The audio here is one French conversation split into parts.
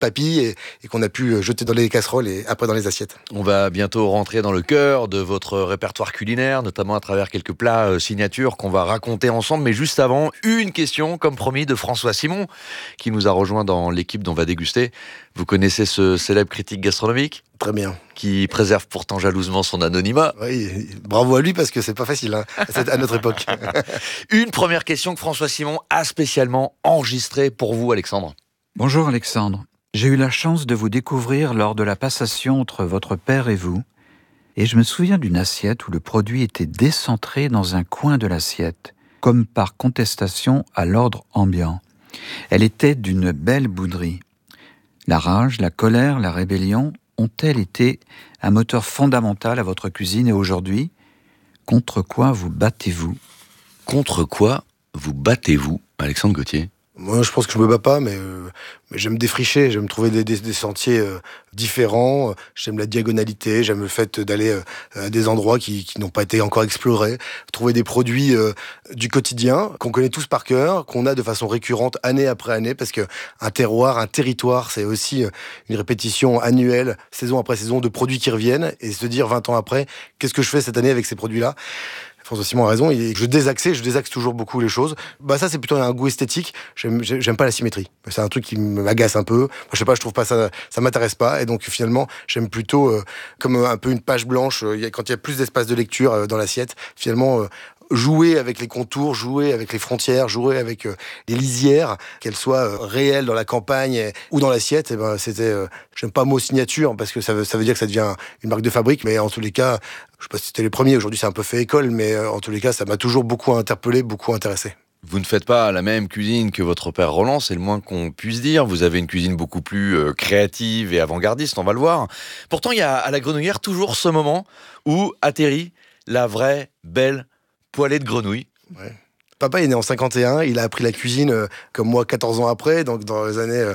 papilles et qu'on a pu jeter dans les casseroles et après dans les assiettes. On va bientôt rentrer dans le cœur de votre répertoire culinaire, notamment à travers quelques plats signatures qu'on va raconter ensemble. Mais juste avant, une question, comme promis, de François Simon, qui nous a rejoint dans l'équipe dont on va déguster. Vous connaissez ce célèbre critique gastronomique ? Très bien. Qui préserve pourtant jalousement son anonymat. Oui, bravo à lui parce que c'est pas facile à notre époque. Une première question que François Simon a spécialement enregistrée pour vous, Alexandre. Bonjour Alexandre. J'ai eu la chance de vous découvrir lors de la passation entre votre père et vous, et je me souviens d'une assiette où le produit était décentré dans un coin de l'assiette, comme par contestation à l'ordre ambiant. Elle était d'une belle bouderie. La rage, la colère, la rébellion ont-elles été un moteur fondamental à votre cuisine et aujourd'hui, contre quoi vous battez-vous ? Contre quoi vous battez-vous, Alexandre Gauthier ? Moi, je pense que je me bats pas, mais j'aime défricher, j'aime trouver des sentiers différents, j'aime la diagonalité, j'aime le fait d'aller à des endroits qui n'ont pas été encore explorés, trouver des produits du quotidien qu'on connaît tous par cœur, qu'on a de façon récurrente année après année, parce que un terroir, un territoire, c'est aussi une répétition annuelle, saison après saison, de produits qui reviennent, et se dire 20 ans après, qu'est-ce que je fais cette année avec ces produits-là ? François Simon a raison, je désaxe toujours beaucoup les choses. Ça c'est plutôt un goût esthétique, j'aime pas la symétrie. C'est un truc qui m'agace un peu. Moi, je sais pas, je trouve pas ça m'intéresse pas, et donc finalement j'aime plutôt comme un peu une page blanche, quand il y a plus d'espace de lecture dans l'assiette, finalement jouer avec les contours, jouer avec les frontières, jouer avec les lisières, qu'elles soient réelles dans la campagne ou dans l'assiette. J'aime pas le mot signature parce que ça veut dire que ça devient une marque de fabrique, mais en tous les cas, je sais pas si c'était les premiers, aujourd'hui c'est un peu fait école, mais en tous les cas, ça m'a toujours beaucoup interpellé, beaucoup intéressé. Vous ne faites pas la même cuisine que votre père Roland, c'est le moins qu'on puisse dire. Vous avez une cuisine beaucoup plus créative et avant-gardiste, on va le voir. Pourtant, il y a à la Grenouillère toujours ce moment où atterrit la vraie, belle poêlée de grenouille. Ouais. Papa est né en 51, il a appris la cuisine comme moi 14 ans après, donc dans les années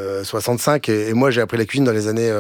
65, et moi j'ai appris la cuisine dans les années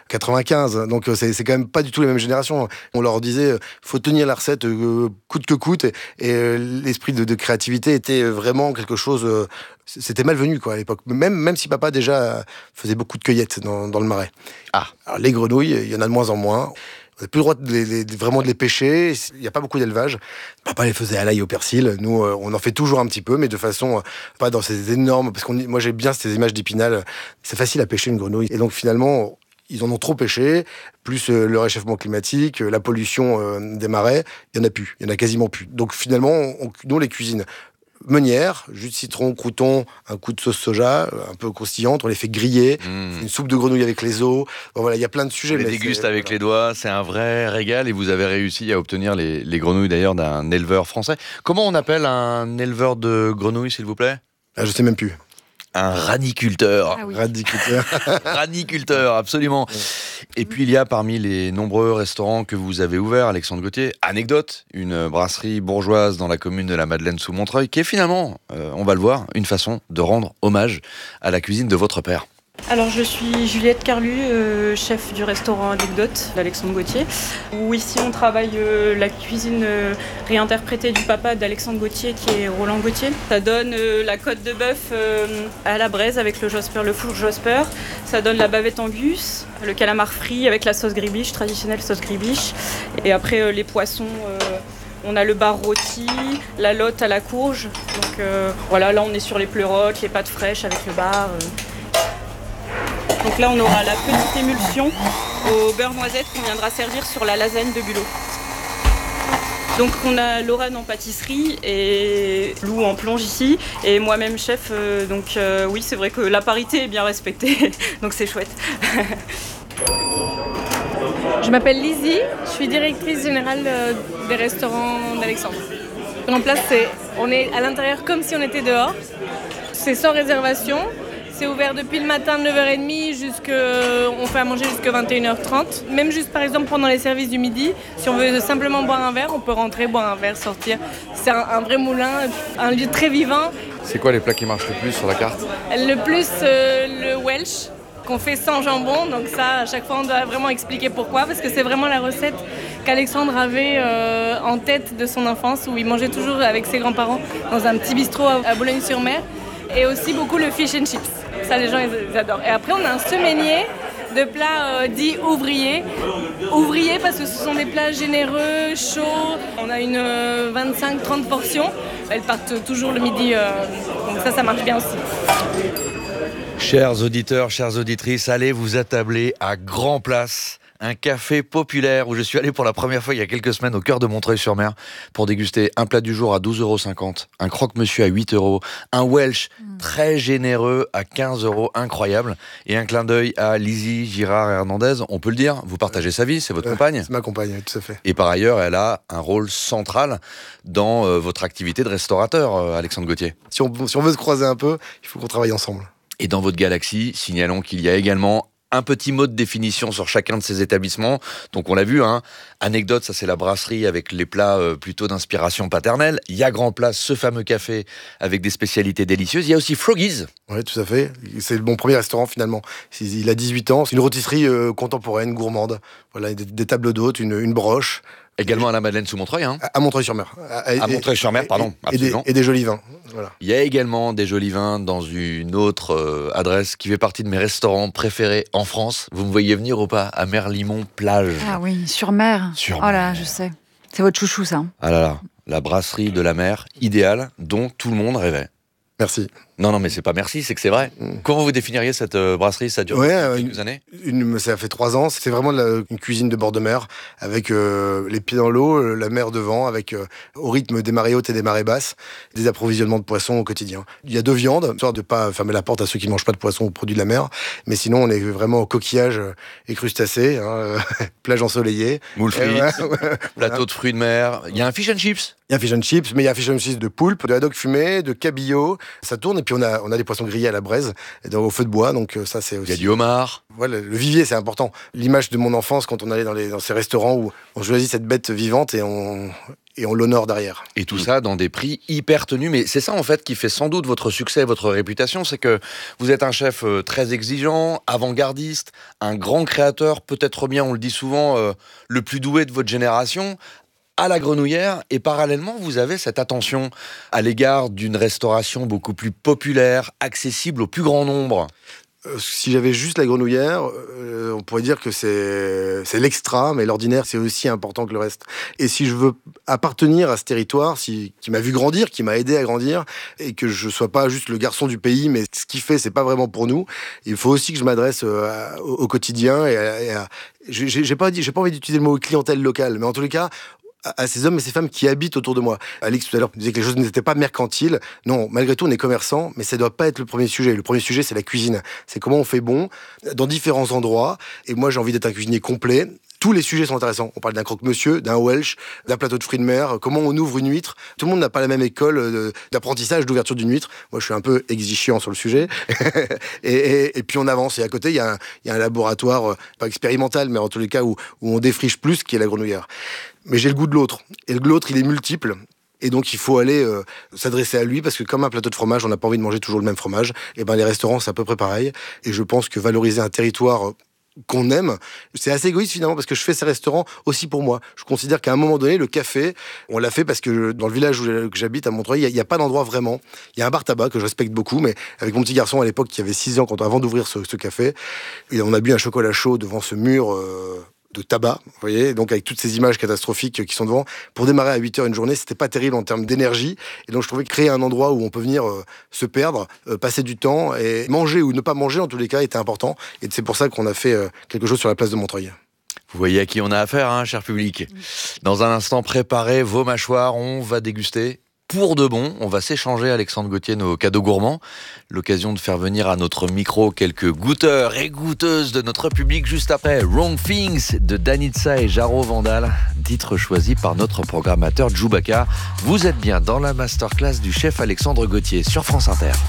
95, donc c'est quand même pas du tout les mêmes générations. On leur disait, faut tenir la recette coûte que coûte, et l'esprit de créativité était vraiment quelque chose, c'était malvenu quoi à l'époque, même si papa déjà faisait beaucoup de cueillettes dans le Marais. Alors les grenouilles, il y en a de moins en moins. On n'a plus le droit vraiment de les pêcher. Il n'y a pas beaucoup d'élevage. Papa les faisait à l'ail au persil. Nous, on en fait toujours un petit peu, mais de façon pas dans ces énormes. Parce que moi, j'aime bien ces images d'Épinal. C'est facile à pêcher une grenouille. Et donc finalement, ils en ont trop pêché. Plus le réchauffement climatique, la pollution des marais, il y en a plus. Il y en a quasiment plus. Donc finalement, nous les cuisine meunière, jus de citron, crouton, un coup de sauce soja, un peu croustillante, on les fait griller, une soupe de grenouille avec les os. Bon, voilà, il y a plein de sujets. On les déguste avec les doigts, c'est un vrai régal, et vous avez réussi à obtenir les grenouilles d'ailleurs d'un éleveur français. Comment on appelle un éleveur de grenouilles, s'il vous plaît ? Je sais même plus. Un raniculteur. Ah oui. Raniculteur. Raniculteur, absolument. Et puis il y a parmi les nombreux restaurants que vous avez ouverts, Alexandre Gauthier, Anecdote, une brasserie bourgeoise dans la commune de la Madeleine sous Montreuil, qui est finalement, on va le voir, une façon de rendre hommage à la cuisine de votre père. Alors je suis Juliette Carlu, chef du restaurant Anecdote d'Alexandre Gauthier, où ici on travaille la cuisine réinterprétée du papa d'Alexandre Gauthier qui est Roland Gauthier. Ça donne la côte de bœuf à la braise avec le Josper, le four Josper. Ça donne la bavette angus, le calamar frit avec la sauce gribiche, traditionnelle sauce gribiche. Et après les poissons... on a le bar rôti, la lotte à la courge. Donc voilà, là on est sur les pleurotes, les pâtes fraîches avec le bar. Donc là, on aura la petite émulsion au beurre noisette qu'on viendra servir sur la lasagne de Bulot. Donc on a Lorraine en pâtisserie et Lou en plonge ici et moi-même chef. Oui, c'est vrai que la parité est bien respectée, donc c'est chouette. Je m'appelle Lizzie, je suis directrice générale des restaurants d'Alexandre. En place, on est à l'intérieur comme si on était dehors. C'est sans réservation. C'est ouvert depuis le matin de 9h30 on fait à manger jusqu'à 21h30. Même juste par exemple pendant les services du midi, si on veut simplement boire un verre, on peut rentrer, boire un verre, sortir. C'est un vrai moulin, un lieu très vivant. C'est quoi les plats qui marchent le plus sur la carte ? Le plus, le Welsh, qu'on fait sans jambon. Donc ça, à chaque fois, on doit vraiment expliquer pourquoi. Parce que c'est vraiment la recette qu'Alexandre avait en tête de son enfance, où il mangeait toujours avec ses grands-parents dans un petit bistrot à Boulogne-sur-Mer. Et aussi beaucoup le fish and chips. Ça, les gens, ils adorent. Et après, on a un semainier de plats dits ouvriers. Ouvriers parce que ce sont des plats généreux, chauds. On a une 25-30 portions. Elles partent toujours le midi, donc ça marche bien aussi. Chers auditeurs, chères auditrices, allez vous attabler à Grand Place, un café populaire où je suis allé pour la première fois il y a quelques semaines au cœur de Montreuil-sur-Mer pour déguster un plat du jour à 12,50 €, un croque-monsieur à 8 €, un Welsh très généreux à 15 €, incroyable, et un clin d'œil à Lizzie Girard-Hernandez, on peut le dire, vous partagez sa vie, c'est votre compagne. C'est ma compagne, tout à fait. Et par ailleurs, elle a un rôle central dans votre activité de restaurateur, Alexandre Gauthier. Si on veut se croiser un peu, il faut qu'on travaille ensemble. Et dans votre galaxie, signalons qu'il y a également un petit mot de définition sur chacun de ces établissements. Donc on l'a vu, Anecdote, ça c'est la brasserie avec les plats plutôt d'inspiration paternelle. Il y a Grand Place, ce fameux café avec des spécialités délicieuses. Il y a aussi Froggy's. Oui, tout à fait. C'est mon premier restaurant finalement. Il a 18 ans. C'est une rôtisserie contemporaine, gourmande. Voilà, des tables d'hôtes, une broche. Également à la Madeleine sous Montreuil. À Montreuil-sur-Mer. À Montreuil-sur-Mer, pardon. Absolument. Et des jolis vins. Voilà. Il y a également des jolis vins dans une autre adresse qui fait partie de mes restaurants préférés en France. Vous me voyez venir ou pas? À Merlimont-Plage. Ah oui, sur mer. Sur Oh là, mer. je sais. C'est votre chouchou, ça. Ah là là, la brasserie de la mer idéale dont tout le monde rêvait. Merci. Non, mais c'est pas merci, c'est que c'est vrai. Comment vous définiriez cette brasserie? Ça dure quelques années? Ça fait 3 ans. C'est vraiment une cuisine de bord de mer, avec les pieds dans l'eau, la mer devant, avec au rythme des marées hautes et des marées basses, des approvisionnements de poissons au quotidien. Il y a 2 viandes, histoire de pas fermer la porte à ceux qui ne mangent pas de poissons ou produits de la mer. Mais sinon, on est vraiment au coquillage et crustacés, plage ensoleillée. Moules frites, plateau de fruits de mer. Il y a un fish and chips. Il y a un fish and chips, mais il y a un fish and chips de poulpe, de haddock fumé, de cabillaud. Ça tourne, et puis on a des poissons grillés à la braise, au feu de bois, donc ça c'est aussi... Il y a du homard. Voilà, le vivier c'est important. L'image de mon enfance quand on allait dans ces restaurants où on choisit cette bête vivante et on l'honore derrière. Et tout ça dans des prix hyper tenus. Mais c'est ça en fait qui fait sans doute votre succès, votre réputation, c'est que vous êtes un chef très exigeant, avant-gardiste, un grand créateur, peut-être bien, on le dit souvent, le plus doué de votre génération, à la Grenouillère, et parallèlement, vous avez cette attention à l'égard d'une restauration beaucoup plus populaire, accessible au plus grand nombre. Si j'avais juste la Grenouillère, on pourrait dire que c'est l'extra, mais l'ordinaire, c'est aussi important que le reste. Et si je veux appartenir à ce territoire, qui m'a vu grandir, qui m'a aidé à grandir, et que je sois pas juste le garçon du pays, mais ce qu'il fait, c'est pas vraiment pour nous, il faut aussi que je m'adresse au quotidien. J'ai pas envie d'utiliser le mot clientèle locale, mais en tous les cas, à ces hommes et ces femmes qui habitent autour de moi. Alix, tout à l'heure, disait que les choses n'étaient pas mercantiles. Non, malgré tout, on est commerçant, mais ça ne doit pas être le premier sujet. Le premier sujet, c'est la cuisine. C'est comment on fait bon, dans différents endroits. Et moi, j'ai envie d'être un cuisinier complet. Tous les sujets sont intéressants. On parle d'un croque-monsieur, d'un Welsh, d'un plateau de fruits de mer, comment on ouvre une huître. Tout le monde n'a pas la même école d'apprentissage, d'ouverture d'une huître. Moi, je suis un peu exigeant sur le sujet. et puis on avance. Et à côté, il y a un laboratoire, pas expérimental, mais en tous les cas, où on défriche plus, qui est la Grenouillère. Mais j'ai le goût de l'autre. Et l'autre, il est multiple. Et donc, il faut aller s'adresser à lui, parce que comme un plateau de fromage, on n'a pas envie de manger toujours le même fromage. Et les restaurants, c'est à peu près pareil. Et je pense que valoriser un territoire qu'on aime, c'est assez égoïste finalement, parce que je fais ces restaurants aussi pour moi. Je considère qu'à un moment donné, le café, on l'a fait parce que dans le village que j'habite, à Montreuil, il n'y a pas d'endroit vraiment. Il y a un bar tabac que je respecte beaucoup, mais avec mon petit garçon à l'époque qui avait 6 ans, avant d'ouvrir ce café, et on a bu un chocolat chaud devant ce mur de tabac, vous voyez, donc avec toutes ces images catastrophiques qui sont devant. Pour démarrer à 8h une journée, c'était pas terrible en termes d'énergie, et donc je trouvais que créer un endroit où on peut venir se perdre, passer du temps, et manger ou ne pas manger, en tous les cas, était important, et c'est pour ça qu'on a fait quelque chose sur la place de Montreuil. Vous voyez à qui on a affaire, cher public. Dans un instant, préparez vos mâchoires, on va déguster. Pour de bon, on va s'échanger, Alexandre Gauthier, nos cadeaux gourmands. L'occasion de faire venir à notre micro quelques goûteurs et goûteuses de notre public juste après Wrong Things de Danitza et Jaro Vandal, titre choisi par notre programmateur Djoubaka. Vous êtes bien dans la masterclass du chef Alexandre Gauthier sur France Inter.